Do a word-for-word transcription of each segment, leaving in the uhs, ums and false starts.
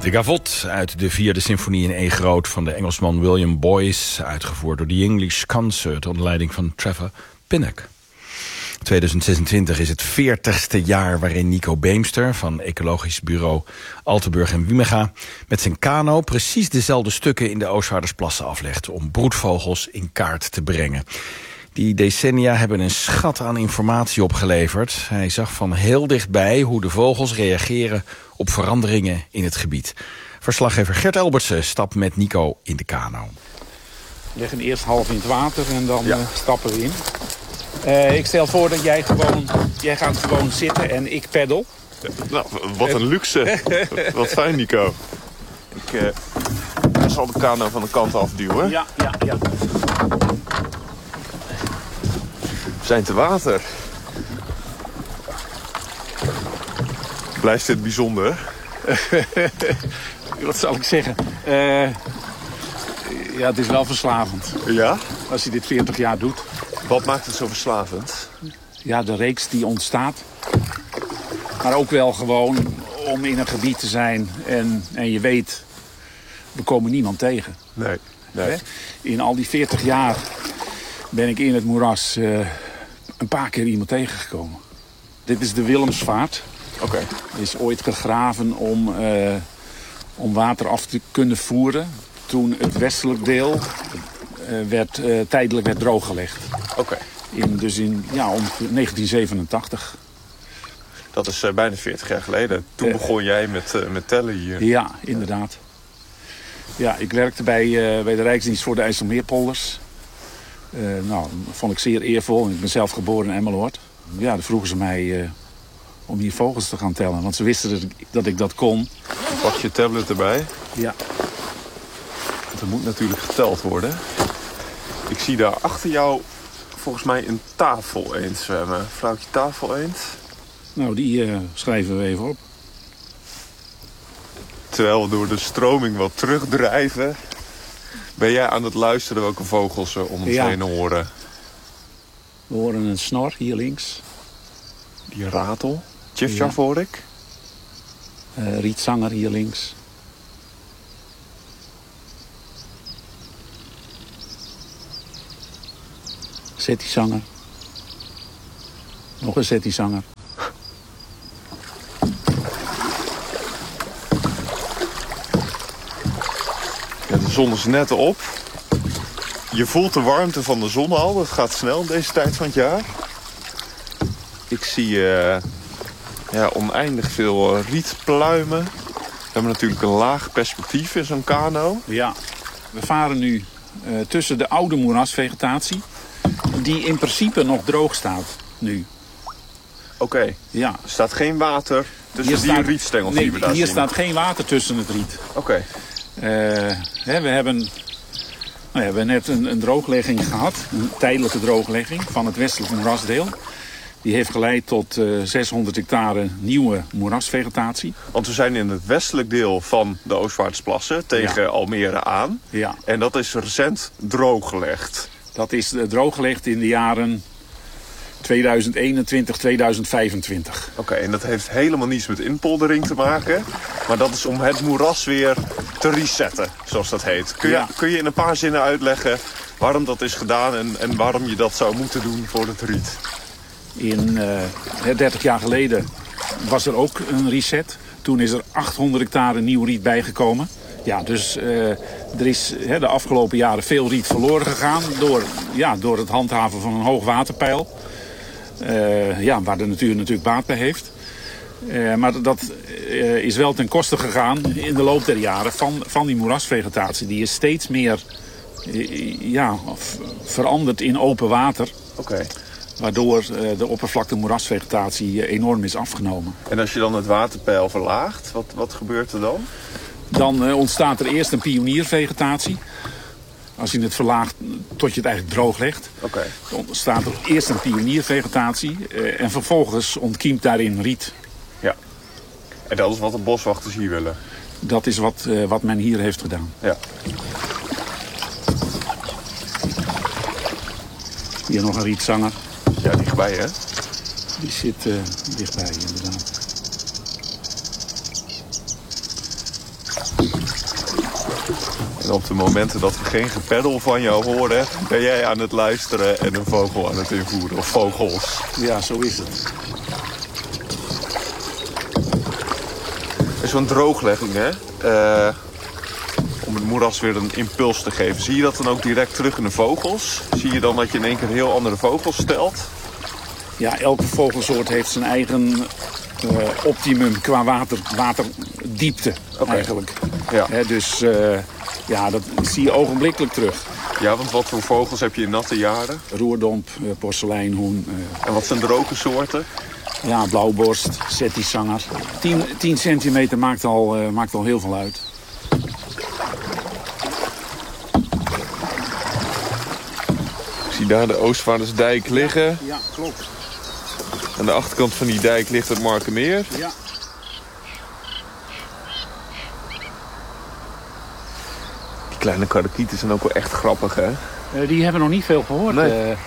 De Gavotte uit de vierde symfonie in E groot van de Engelsman William Boyce, uitgevoerd door de English Concert onder leiding van Trevor Pinnock. tweeduizend zesentwintig is het veertigste jaar waarin Nico Beemster van Ecologisch Bureau Altenburg en Wiemega met zijn kano precies dezelfde stukken in de Oostvaardersplassen aflegt om broedvogels in kaart te brengen. Die decennia hebben een schat aan informatie opgeleverd. Hij zag van heel dichtbij hoe de vogels reageren op veranderingen in het gebied. Verslaggever Gert Elbertsen stapt met Nico in de kano. We leggen eerst half in het water en dan ja. uh, stappen we in. Uh, ik stel voor dat jij gewoon, jij gaat gewoon zitten en ik peddel. Ja, nou, wat een luxe. Wat fijn, Nico. Ik uh, zal de kano van de kant afduwen. Ja, ja, ja. We zijn te water. Blijft dit bijzonder? Wat zal ik zeggen? Uh, ja, het is wel verslavend. Ja? Als je dit veertig jaar doet. Wat maakt het zo verslavend? Ja, de reeks die ontstaat. Maar ook wel gewoon om in een gebied te zijn en, en je weet, we komen niemand tegen. Nee, nee. In al die veertig jaar ben ik in het moeras uh, een paar keer iemand tegengekomen. Dit is de Willemsvaart. Oké. Okay. Is ooit gegraven om, uh, om water af te kunnen voeren toen het westelijk deel uh, werd, uh, tijdelijk werd drooggelegd. Oké. Okay. In, dus in ja, om negentien zevenentachtig. Dat is uh, bijna veertig jaar geleden. Toen uh, begon jij met, uh, met tellen hier. Ja, inderdaad. Ja, ik werkte bij, uh, bij de Rijksdienst voor de IJsselmeerpolders. Uh, nou, dat vond ik zeer eervol. Ik ben zelf geboren in Emmeloord. Ja, dan vroegen ze mij uh, om hier vogels te gaan tellen. Want ze wisten dat ik dat, ik dat kon. Pak je tablet erbij. Ja. Want er moet natuurlijk geteld worden. Ik zie daar achter jou volgens mij een tafeleend zwemmen. Vrouwtje tafeleend. Nou, die uh, schrijven we even op. Terwijl we door de stroming wat terugdrijven, ben jij aan het luisteren welke vogels we om ons ja. heen horen? We horen een snor hier links. Die ratel. Tjifjaf ja. hoor ik. Uh, rietzanger hier links. Zettizanger. Nog een zettizanger. Ja, de zon is net op. Je voelt de warmte van de zon al. Het gaat snel deze tijd van het jaar. Ik zie uh, ja, oneindig veel uh, rietpluimen. We hebben natuurlijk een laag perspectief in zo'n kano. Ja, we varen nu uh, tussen de oude moerasvegetatie, die in principe nog droog staat nu. Oké, okay. Ja. Er staat geen water tussen hier die staat, rietstengels nee, die we daar hier zien. staat geen water tussen het riet. Oké. Okay. Uh, hè, we hebben, nou ja, we hebben net een, een drooglegging gehad, een tijdelijke drooglegging van het westelijke moerasdeel. Die heeft geleid tot uh, zeshonderd hectare nieuwe moerasvegetatie. Want we zijn in het westelijk deel van de Oostvaardersplassen tegen ja. Almere aan. Ja. En dat is recent drooggelegd. Dat is uh, drooggelegd in de jaren tweeduizend eenentwintig, tweeduizend vijfentwintig. Oké, okay, en dat heeft helemaal niets met inpoldering te maken. Maar dat is om het moeras weer te resetten, zoals dat heet. Kun je, ja. kun je in een paar zinnen uitleggen waarom dat is gedaan en, en waarom je dat zou moeten doen voor het riet? In uh, dertig jaar geleden was er ook een reset. Toen is er achthonderd hectare nieuw riet bijgekomen. Ja, dus uh, er is he, de afgelopen jaren veel riet verloren gegaan door, ja, door het handhaven van een hoog waterpeil. Uh, ja, waar de natuur natuurlijk baat bij heeft. Uh, maar dat uh, is wel ten koste gegaan in de loop der jaren van, van die moerasvegetatie. Die is steeds meer uh, ja, veranderd in open water. Oké. Okay. Waardoor uh, de oppervlakte moerasvegetatie uh, enorm is afgenomen. En als je dan het waterpeil verlaagt, wat, wat gebeurt er dan? Dan uh, ontstaat er eerst een pioniervegetatie. Als je het verlaagt tot je het eigenlijk droog legt. Okay. Dan ontstaat er eerst een pioniervegetatie. Uh, en vervolgens ontkiemt daarin riet. Ja. En dat is wat de boswachters hier willen? Dat is wat, uh, wat men hier heeft gedaan. Ja. Hier nog een rietzanger. Ja, dichtbij hè? Die zit uh, dichtbij inderdaad. En op de momenten dat we geen gepeddel van jou horen, ben jij aan het luisteren en een vogel aan het invoeren. Of vogels. Ja, zo is het. Er is zo'n drooglegging, hè? Uh, om het moeras weer een impuls te geven. Zie je dat dan ook direct terug in de vogels? Zie je dan dat je in één keer heel andere vogels stelt? Ja, elke vogelsoort heeft zijn eigen uh, optimum qua water, waterdiepte okay. eigenlijk. Ja. He, dus uh, ja, dat zie je ogenblikkelijk terug. Ja, want wat voor vogels heb je in natte jaren? Roerdomp, uh, porseleinhoen. Uh, en wat zijn droge soorten? Ja, blauwborst, settisanger. tien centimeter maakt al, uh, maakt al heel veel uit. Ik zie daar de Oostvaardersdijk liggen. Ja, ja, klopt. Aan de achterkant van die dijk ligt het Markermeer. Ja. Die kleine karakieten zijn ook wel echt grappig, hè? Uh, die hebben nog niet veel gehoord. Nee. Uh,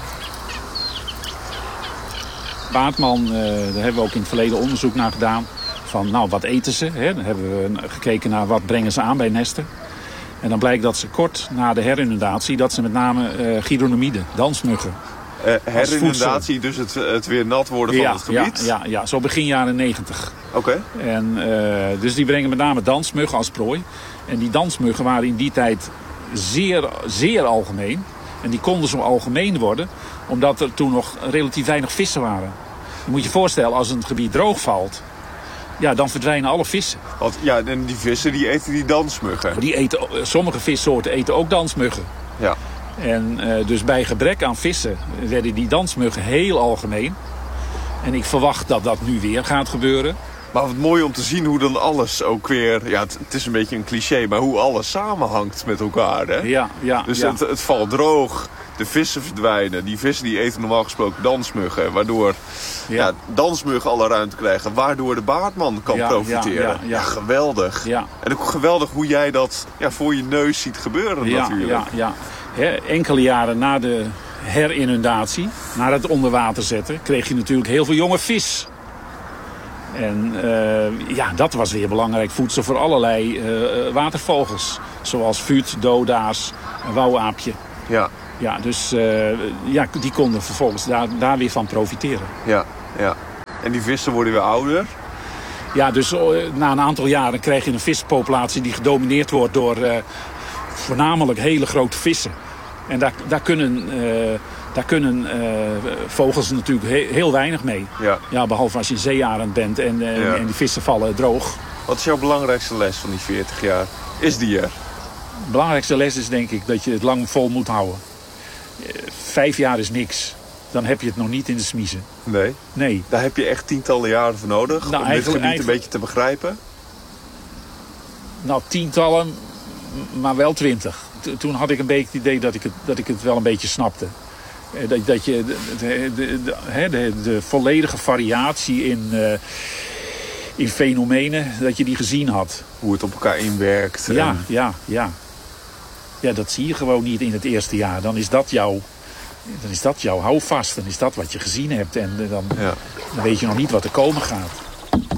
Baartman, uh, daar hebben we ook in het verleden onderzoek naar gedaan. Van, nou, wat eten ze? Hè? Dan hebben we gekeken naar wat brengen ze aan bij nesten. En dan blijkt dat ze kort na de herinundatie, dat ze met name uh, gyronomiden, dansmuggen. Uh, herinundatie, dus het, het weer nat worden van ja, het gebied? Ja, ja, ja, zo begin jaren negentig. Oké. Okay. Uh, dus die brengen met name dansmuggen als prooi. En die dansmuggen waren in die tijd zeer, zeer algemeen. En die konden zo algemeen worden, omdat er toen nog relatief weinig vissen waren. Je moet je voorstellen, als een gebied droog valt, ja, dan verdwijnen alle vissen. Want, ja, en die vissen die eten die dansmuggen. Die eten, sommige vissoorten eten ook dansmuggen. Ja. En uh, dus bij gebrek aan vissen werden die dansmuggen heel algemeen. En ik verwacht dat dat nu weer gaat gebeuren. Maar wat mooi om te zien hoe dan alles ook weer... Ja, het, het is een beetje een cliché, maar hoe alles samenhangt met elkaar, hè? Ja, ja. Dus ja. Het, het valt droog, de vissen verdwijnen. Die vissen die eten normaal gesproken dansmuggen. Waardoor ja. Ja, dansmuggen alle ruimte krijgen. Waardoor de baardman kan ja, profiteren. Ja, ja, ja. ja, geweldig. Ja. En ook geweldig hoe jij dat ja, voor je neus ziet gebeuren ja, natuurlijk. Ja, ja. He, enkele jaren na de herinundatie, na het onder water zetten, kreeg je natuurlijk heel veel jonge vis. En uh, ja, dat was weer belangrijk voedsel voor allerlei uh, watervogels. Zoals vuut, doda's, een wouwaapje. Ja. Ja, dus uh, ja, die konden vervolgens daar, daar weer van profiteren. Ja, ja. En die vissen worden weer ouder? Ja, dus uh, na een aantal jaren krijg je een vispopulatie die gedomineerd wordt door uh, voornamelijk hele grote vissen. En daar, daar kunnen... Uh, Daar kunnen uh, vogels natuurlijk he- heel weinig mee. Ja. Ja, behalve als je zeearend bent en, uh, ja. en die vissen vallen droog. Wat is jouw belangrijkste les van die veertig jaar? Is die er? De belangrijkste les is denk ik dat je het lang vol moet houden. Uh, vijf jaar is niks. Dan heb je het nog niet in de smiezen. Nee? Nee. Daar heb je echt tientallen jaren voor nodig nou, om dit gebied een beetje te begrijpen? Nou, tientallen, maar wel twintig. Toen had ik een beetje het idee dat ik het, dat ik het wel een beetje snapte. Dat, dat je de, de, de, de, de, de volledige variatie in, uh, in fenomenen, dat je die gezien had. Hoe het op elkaar inwerkt. Ja, en... ja, ja. Ja, dat zie je gewoon niet in het eerste jaar. Dan is dat jouw, dan is dat jouw houvast. Dan is dat wat je gezien hebt. En dan, ja. dan weet je nog niet wat er komen gaat.